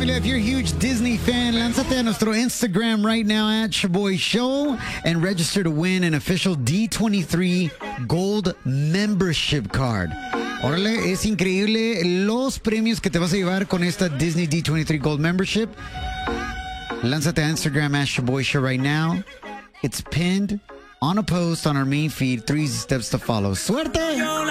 If you're a huge Disney fan, lánzate a nuestro Instagram right now at Shaboy Show and register to win an official D23 Gold Membership Card. Órale, es increíble los premios que te vas a llevar con esta Disney D23 Gold Membership. Lánzate a Instagram at Shaboy Show right now. It's pinned on a post on our main feed. 3 steps to follow. ¡Suerte!